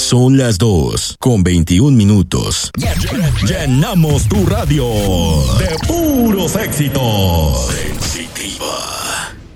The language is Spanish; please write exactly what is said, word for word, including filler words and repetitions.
Son las dos con veintiún minutos. Llenamos tu radio de puros éxitos.